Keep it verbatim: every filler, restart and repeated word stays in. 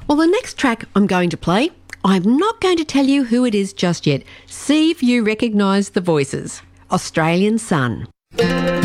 Well, the next track I'm going to play, I'm not going to tell you who it is just yet. See if you recognise the voices. Australian Sun.